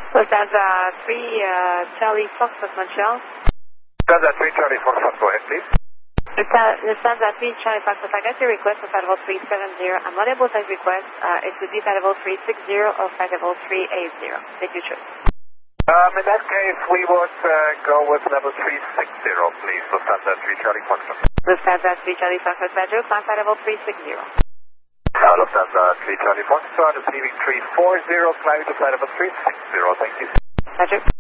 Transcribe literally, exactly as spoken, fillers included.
Lufthansa three uh, Charlie Foxtrot Montreal. Lufthansa three Charlie Foxtrot, go ahead please. Lufthansa three Charlie Foxtrot, I got your request for flight level three seven zero. I'm not able to take request. Uh, it would be flight level three six zero or flight level three eight zero. Take your choice. Um, in that case, we would uh, go with level three six zero, please. Lufthansa three Charlie Foxtrot. Lufthansa three Charlie Foxtrot, Badger, climb flight level three six zero. Now, Lufthansa three Charlie Foxtrot is leaving three four zero, climbing to flight level three six zero, thank you. Badger.